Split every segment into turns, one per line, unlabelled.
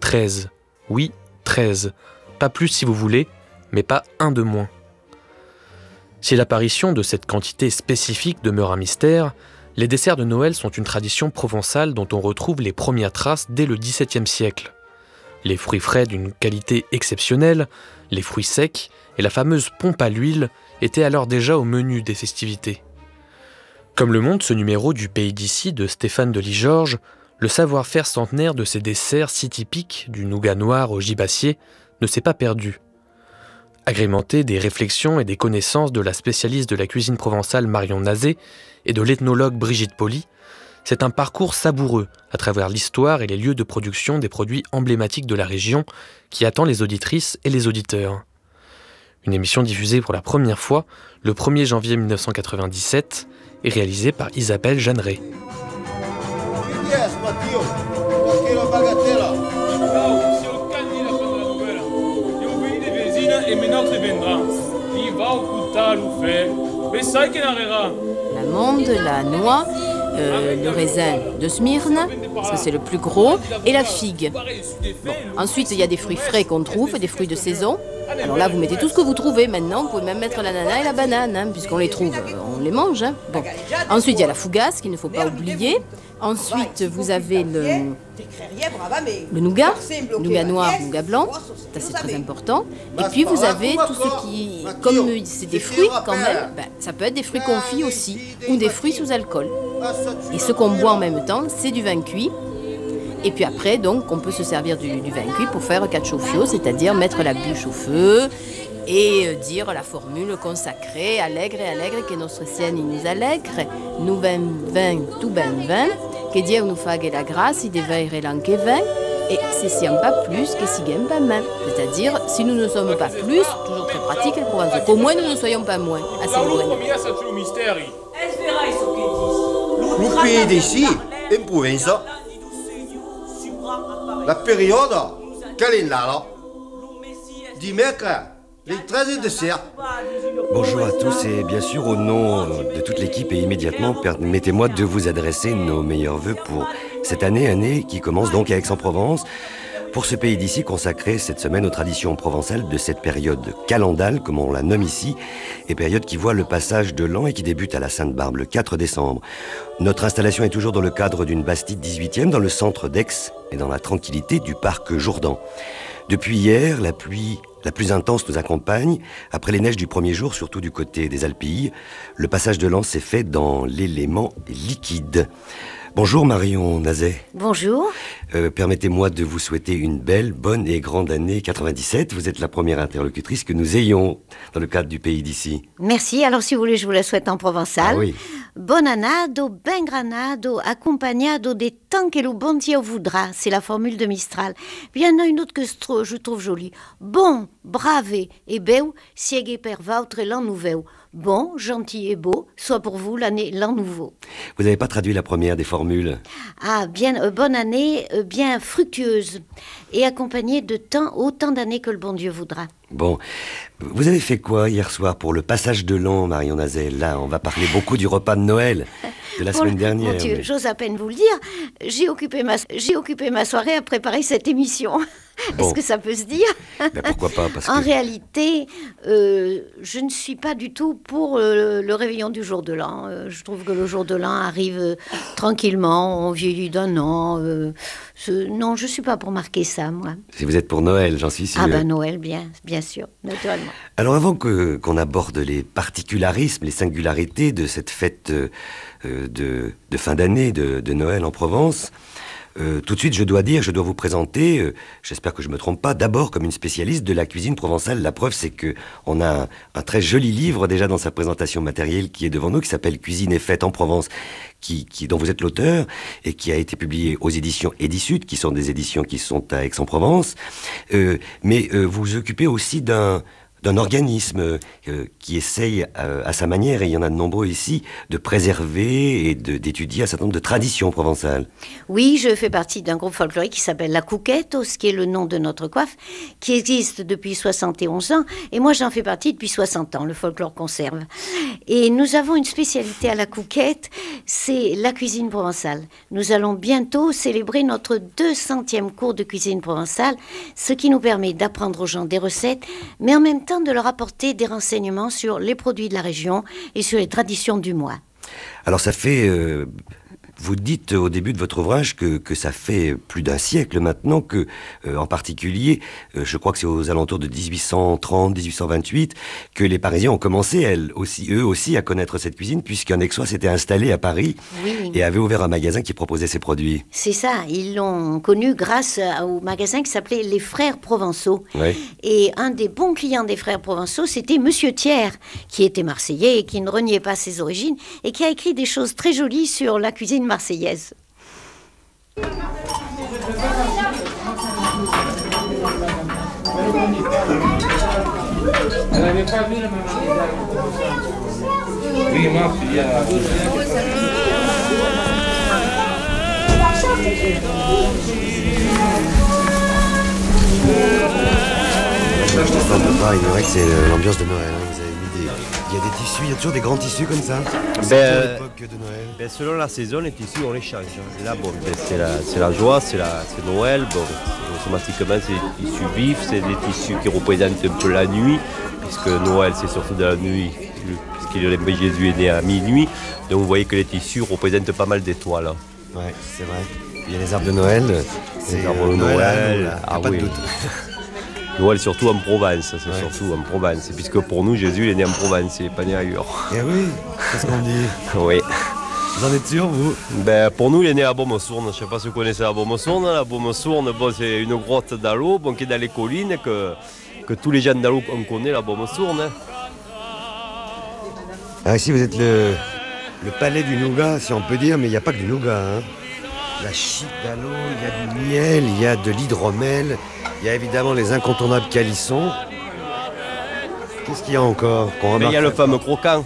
13. Oui, 13. Pas plus si vous voulez, mais pas un de moins. Si l'apparition de cette quantité spécifique demeure un mystère, les desserts de Noël sont une tradition provençale dont on retrouve les premières traces dès le XVIIe siècle. Les fruits frais d'une qualité exceptionnelle, les fruits secs et la fameuse pompe à l'huile étaient alors déjà au menu des festivités. Comme le montre ce numéro du Pays d'ici de Stéphane de Lijorge, le savoir-faire centenaire de ces desserts si typiques, du nougat noir au gibassier, ne s'est pas perdu. Agrémenté des réflexions et des connaissances de la spécialiste de la cuisine provençale Marion Nazé et de l'ethnologue Brigitte Poli, c'est un parcours savoureux à travers l'histoire et les lieux de production des produits emblématiques de la région qui attend les auditrices et les auditeurs. Une émission diffusée pour la première fois le 1er janvier 1997 et réalisée par Isabelle Jeanneret.
L'amande, la noix, le raisin de Smyrne, ça c'est le plus gros, et la figue. Bon. Ensuite, il y a des fruits frais qu'on trouve, des fruits de saison. Alors là, vous mettez tout ce que vous trouvez maintenant. Vous pouvez même mettre l'ananas et la banane, hein, puisqu'on les trouve, on les mange. Hein. Bon. Ensuite, il y a la fougasse, qu'il ne faut pas oublier. Ensuite, vous avez le nougat noir, nougat blanc, ça c'est très important. Et puis vous avez tout ce qui, comme c'est des fruits quand même, ça peut être des fruits confits aussi, ou des fruits sous alcool. Et ce qu'on boit en même temps, c'est du vin cuit. Et puis après, donc, on peut se servir du vin cuit pour faire caciofio, c'est-à-dire mettre la bûche au feu et dire la formule consacrée, allegre, che nostre sieni nous allegre, nous vin tout ben vin, que Dieu nous fasse la grâce, il devait l'anque vin, et si siamo pas plus que si gagne pas moins. C'est-à-dire, si nous ne sommes pas plus, toujours très pratique, qu'au moins nous ne soyons pas moins. Assez loin.
Le pays d'ici, in Provenza, la période calendaire, dimanche, les 13 desserts.
Bonjour à tous et bien sûr au nom de toute l'équipe et immédiatement permettez-moi de vous adresser nos meilleurs vœux pour cette année qui commence donc à Aix-en-Provence. Pour ce pays d'ici consacré cette semaine aux traditions provençales de cette période calendale, comme on la nomme ici, et période qui voit le passage de l'an et qui débute à la Sainte-Barbe le 4 décembre. Notre installation est toujours dans le cadre d'une bastide 18e dans le centre d'Aix et dans la tranquillité du parc Jourdan. Depuis hier, la pluie la plus intense nous accompagne. Après les neiges du premier jour, surtout du côté des Alpilles, le passage de l'an s'est fait dans l'élément liquide. Bonjour Marion Nazé.
Bonjour.
Permettez-moi de vous souhaiter une belle, bonne et grande année 97. Vous êtes la première interlocutrice que nous ayons dans le cadre du pays d'ici.
Merci. Alors si vous voulez, je vous la souhaite en provençal.
Ah oui.
Bon annado, ben granado, accompagnado des temps que le bon Dieu voudra. C'est la formule de Mistral. Puis il y en a une autre que je trouve jolie. Bon, brave et beau, siègue per vautre l'an nouveau. Bon, gentil et beau, soit pour vous l'an nouveau.
Vous n'avez pas traduit la première des formules?
Ah, bien, bonne année, bien fructueuse et accompagnée de autant d'années que le bon Dieu voudra.
Bon, vous avez fait quoi hier soir pour le passage de l'an, Marion Nazé? Là, on va parler beaucoup du repas de Noël de la semaine dernière.
Mon Dieu, j'ose à peine vous le dire, j'ai occupé ma soirée à préparer cette émission. Bon. Est-ce que ça peut se dire?
Pourquoi pas, parce
En réalité, je ne suis pas du tout pour le réveillon du jour de l'an. Je trouve que le jour de l'an arrive tranquillement, on vieillit d'un an. Non, je ne suis pas pour marquer ça, moi.
Si vous êtes pour Noël, j'en suis sûr.
Ah ben Noël, bien sûr, naturellement.
Alors avant qu'on aborde les particularismes, les singularités de cette fête de fin d'année de Noël en Provence, tout de suite, je dois vous présenter, j'espère que je ne me trompe pas, d'abord comme une spécialiste de la cuisine provençale. La preuve, c'est qu'on a un très joli livre déjà dans sa présentation matérielle qui est devant nous, qui s'appelle « Cuisine et fête en Provence », dont vous êtes l'auteur et qui a été publié aux éditions Edisud, qui sont des éditions qui sont à Aix-en-Provence. Mais vous vous occupez aussi d'un d'un organisme qui essaye à sa manière, et il y en a de nombreux ici, de préserver et d'étudier un certain nombre de traditions provençales.
Oui, je fais partie d'un groupe folklorique qui s'appelle La Couquette, ce qui est le nom de notre coiffe, qui existe depuis 71 ans, et moi j'en fais partie depuis 60 ans, le folklore conserve. Et nous avons une spécialité à La Couquette, c'est la cuisine provençale. Nous allons bientôt célébrer notre 200e cours de cuisine provençale, ce qui nous permet d'apprendre aux gens des recettes, mais en même temps de leur apporter des renseignements sur les produits de la région et sur les traditions du mois.
Alors ça fait... Vous dites au début de votre ouvrage que ça fait plus d'un siècle maintenant que, en particulier, je crois que c'est aux alentours de 1830-1828, que les Parisiens ont commencé, eux aussi, à connaître cette cuisine, puisqu'un Aixois s'était installé à Paris et avait ouvert un magasin qui proposait ces produits.
C'est ça, ils l'ont connu grâce au magasin qui s'appelait Les Frères Provençaux.
Oui.
Et un des bons clients des Frères Provençaux, c'était Monsieur Thiers, qui était marseillais et qui ne reniait pas ses origines, et qui a écrit des choses très jolies sur la cuisine marseillaise.
Je ne peux pas ignorer que c'est l'ambiance de Noël. Vous avez mis il y a des tissus, il y a toujours des grands tissus comme ça. C'est pour l'époque de Noël.
Selon la saison, les tissus, on les change. Là, c'est la joie, c'est Noël. Bon, automatiquement, c'est des tissus vifs, c'est des tissus qui représentent un peu la nuit, puisque Noël, c'est surtout de la nuit, puisque Jésus est né à minuit. Donc, vous voyez que les tissus représentent pas mal d'étoiles.
Oui, c'est vrai. Il y a les arbres de Noël.
Les arbres de Noël,
pas de doute.
Noël surtout en Provence, surtout en Provence, puisque pour nous, Jésus il est né en Provence, il n'est pas né ailleurs.
Eh oui, c'est ce qu'on dit.
Oui.
Vous en êtes sûr, vous?
Pour nous, il est né à Beaume-Sourne. Je ne sais pas si vous connaissez la Beaume-Sourne. La Beaume-Sourne, c'est une grotte d'Allô qui est dans les collines, que tous les gens d'Allô on connaît, la Beaume-Sourne.
Ah, ici, vous êtes le palais du nougat, si on peut dire, mais il n'y a pas que du nougat. La chic d'Allô, il y a du miel, il y a de l'hydromel. Il y a évidemment les incontournables calissons. Qu'est-ce qu'il y a encore qu'on remarque?
Il y a le fameux croquant.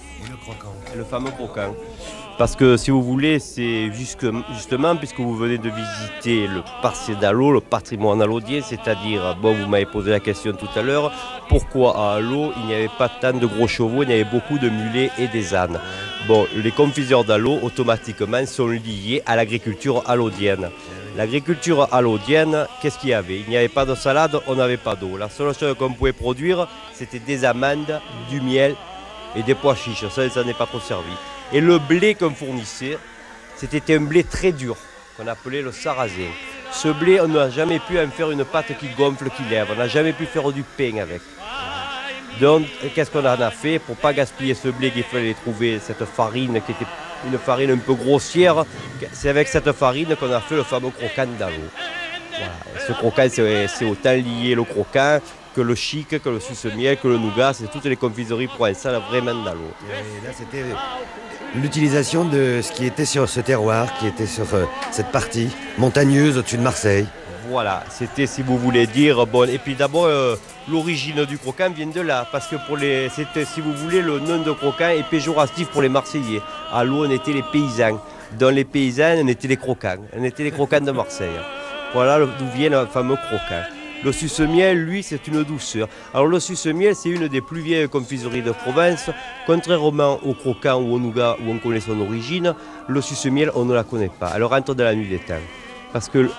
Le fameux croquant. Parce que si vous voulez, c'est justement, puisque vous venez de visiter le passé d'Allô, le patrimoine allodien, c'est-à-dire, vous m'avez posé la question tout à l'heure, pourquoi à Allô, il n'y avait pas tant de gros chevaux, il y avait beaucoup de mulets et des ânes. Les confiseurs d'Allô, automatiquement, sont liés à l'agriculture allodienne. L'agriculture allodienne, qu'est-ce qu'il y avait? Il n'y avait pas de salade, on n'avait pas d'eau. La seule chose qu'on pouvait produire, c'était des amandes, du miel et des pois chiches. Ça n'est pas trop servi. Et le blé qu'on fournissait, c'était un blé très dur, qu'on appelait le sarrasin. Ce blé, on n'a jamais pu en faire une pâte qui gonfle, qui lève. On n'a jamais pu faire du pain avec. Donc, qu'est-ce qu'on en a fait? Pour ne pas gaspiller ce blé, qu'il fallait trouver cette farine qui était une farine un peu grossière. C'est avec cette farine qu'on a fait le fameux croquant d'Allô. Voilà. Ce croquant, c'est autant lié le croquant que le chic, que le suce-miel, que le nougat. C'est toutes les confiseries provençales vraiment d'Allô.
Et là, c'était l'utilisation de ce qui était sur ce terroir, qui était sur cette partie montagneuse au-dessus de Marseille.
Voilà, c'était, si vous voulez dire, et puis d'abord, l'origine du croquant vient de là, parce que c'était, si vous voulez, le nom de croquant est péjoratif pour les Marseillais. À Allô, on était les paysans. Dans les paysans, on était les croquants. On était les croquants de Marseille. Voilà d'où vient le fameux croquant. Le suce-miel, lui, c'est une douceur. Alors le suce-miel, c'est une des plus vieilles confiseries de Provence. Contrairement au croquant ou au nougat où on connaît son origine, le suce-miel, on ne la connaît pas. Elle rentre dans la nuit des temps. Parce que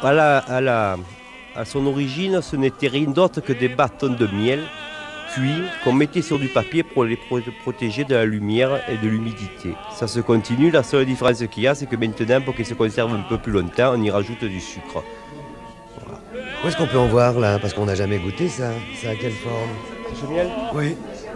à son origine, ce n'était rien d'autre que des bâtons de miel cuits qu'on mettait sur du papier pour les protéger de la lumière et de l'humidité. Ça se continue. La seule différence qu'il y a, c'est que maintenant, pour qu'il se conserve un peu plus longtemps, on y rajoute du sucre.
Où est-ce qu'on peut en voir là? Parce qu'on n'a jamais goûté ça. C'est à quelle forme?
Ce miel?
Oui.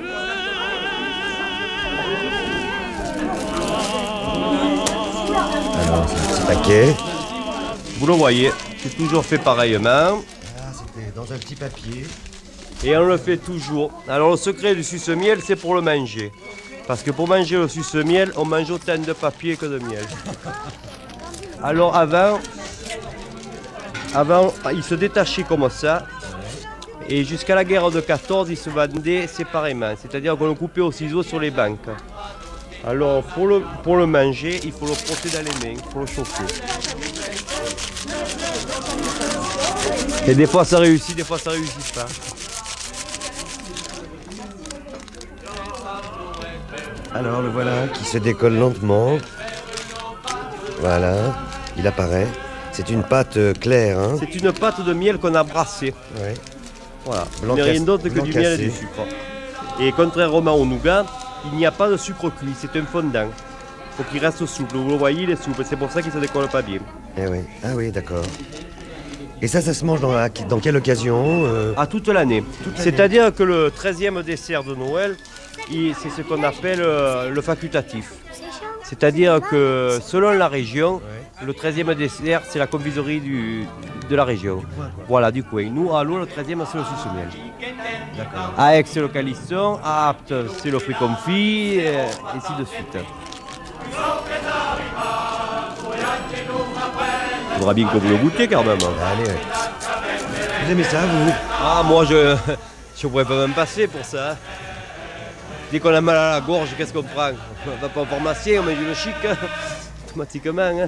Alors, c'est un petit paquet.
Vous le voyez, c'est toujours fait pareillement.
Ah, c'était dans un petit papier.
Et on le fait toujours. Alors le secret du suce-miel, c'est pour le manger. Parce que pour manger le suce-miel, on mange autant de papier que de miel. Alors avant, il se détachait comme ça. Et jusqu'à la guerre de 14, ils se vendaient séparément, c'est-à-dire qu'on le coupait au ciseau sur les banques. Alors pour le manger, il faut le frotter dans les mains, il faut le chauffer. Et des fois ça réussit, des fois ça réussit pas.
Alors le voilà qui se décolle lentement. Voilà, il apparaît. C'est une pâte claire, hein?
C'est une pâte de miel qu'on a brassée.
Ouais.
Voilà,
Blanc
il n'y a rien d'autre que
blanc
du miel et
cassé.
du sucre. Et contrairement au nougat, il n'y a pas de sucre cuit, c'est un fondant. Il faut qu'il reste souple. Vous le voyez, il est souple, c'est pour ça qu'il ne se décolle pas bien.
Eh oui. Ah oui, d'accord. Et ça se mange dans quelle occasion
À toute l'année. C'est-à-dire que le 13e dessert de Noël, c'est ce qu'on appelle le facultatif. C'est-à-dire que selon la région, le 13e dessert, c'est la confiserie de la région. Voilà, du coin. Nous, à l'eau, le 13e, c'est le suce-miel. À Aix, c'est le calisson. À Apt, c'est le fruit confit, et ainsi de suite. Il faudra bien que vous le goûtiez quand même.
Allez, ouais. Vous aimez ça, vous?
Ah, moi, je ne pourrais pas même passer pour ça. Dès qu'on a mal à la gorge, qu'est-ce qu'on prend? On va pas au pharmacien, on met du chic, automatiquement. Hein.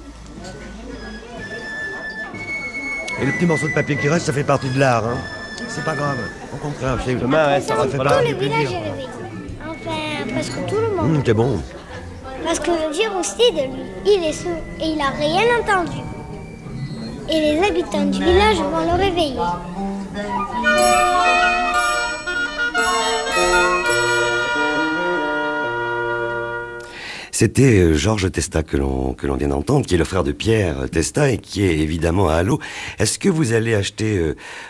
Et le petit morceau de papier qui reste, ça fait partie de l'art, hein? C'est pas grave, au contraire.
Demain, ça
fait
rentre
pas
pas.
Tout le village est réveillé. Enfin, presque tout le monde.
C'est bon.
Parce que le Gérostide, lui, il est sourd et il a rien entendu. Et les habitants du village vont le réveiller.
C'était Georges Testa que l'on vient d'entendre, qui est le frère de Pierre Testa et qui est évidemment à Allot. Est-ce que vous allez acheter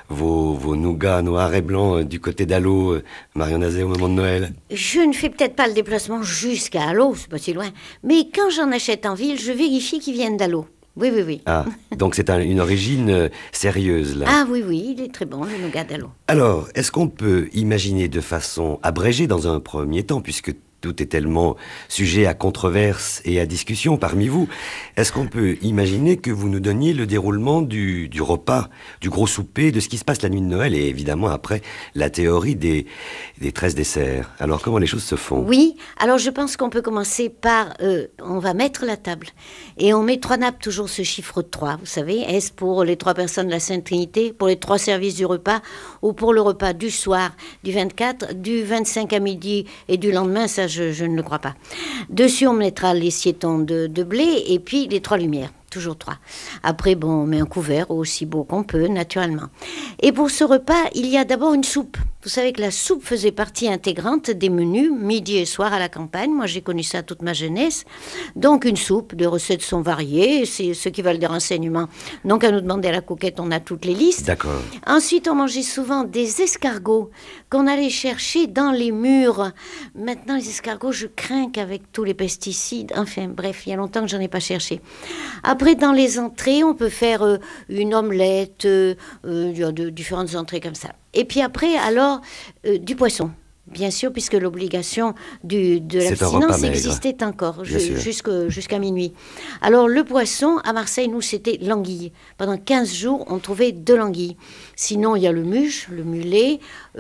vos nougats noirs et blancs du côté d'Allot, Marion Nazé, au moment de Noël?
Je ne fais peut-être pas le déplacement jusqu'à Allot, c'est pas si loin. Mais quand j'en achète en ville, je vérifie qu'ils viennent d'Allot. Oui, oui, oui.
Ah, donc c'est une origine sérieuse, là.
Ah oui, oui, il est très bon, le nougat d'Allot.
Alors, est-ce qu'on peut imaginer de façon abrégée dans un premier temps, puisque tout est tellement sujet à controverse et à discussion parmi vous, est-ce qu'on peut imaginer que vous nous donniez le déroulement du repas, du gros souper, de ce qui se passe la nuit de Noël, et évidemment après la théorie des 13 desserts? Alors comment les choses se font?
Oui, alors je pense qu'on peut commencer par, on va mettre la table, et on met 3 nappes, toujours ce chiffre 3, vous savez, est-ce pour les 3 personnes de la Sainte Trinité, pour les 3 services du repas, ou pour le repas du soir, du 24, du 25 à midi, et du lendemain, ça je ne le crois pas. Dessus, on mettra les siétons de blé, et puis les 3 lumières. Toujours 3. Après, bon, on met un couvert aussi beau qu'on peut, naturellement. Et pour ce repas, il y a d'abord une soupe. Vous savez que la soupe faisait partie intégrante des menus, midi et soir à la campagne. Moi, j'ai connu ça toute ma jeunesse. Donc, une soupe, des recettes sont variées. C'est ceux qui veulent des renseignements. Donc, à nous demander à la coquette, on a toutes les listes.
D'accord.
Ensuite, on mangeait souvent des escargots qu'on allait chercher dans les murs. Maintenant, les escargots, je crains qu'avec tous les pesticides, enfin, bref, il y a longtemps que j'en ai pas cherché. Après, dans les entrées, on peut faire une omelette, il y a différentes entrées comme ça. Et puis après, alors, du poisson. Bien sûr, puisque l'obligation de l'abstinence existait encore jusqu'à minuit. Alors, le poisson, à Marseille, nous, c'était l'anguille. Pendant 15 jours, on trouvait de l'anguille. Sinon, il y a le muche, le mulet.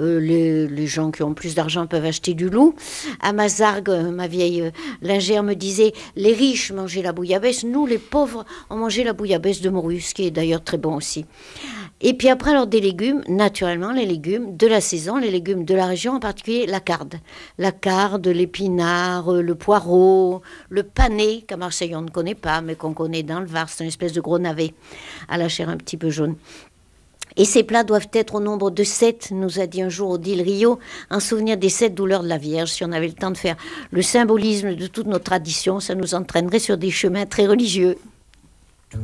Les gens qui ont plus d'argent peuvent acheter du loup. À Mazargues, ma vieille lingère me disait, les riches mangeaient la bouillabaisse. Nous, les pauvres, on mangeait la bouillabaisse de morue, ce qui est d'ailleurs très bon aussi. Et puis après, alors des légumes, naturellement, les légumes de la saison, les légumes de la région, en particulier la carde. La carde, l'épinard, le poireau, le panais, qu'à Marseille on ne connaît pas, mais qu'on connaît dans le Var, c'est une espèce de gros navet à la chair un petit peu jaune. Et ces plats doivent être au nombre de 7, nous a dit un jour Odile Rio, en souvenir des 7 douleurs de la Vierge. Si on avait le temps de faire le symbolisme de toutes nos traditions, ça nous entraînerait sur des chemins très religieux.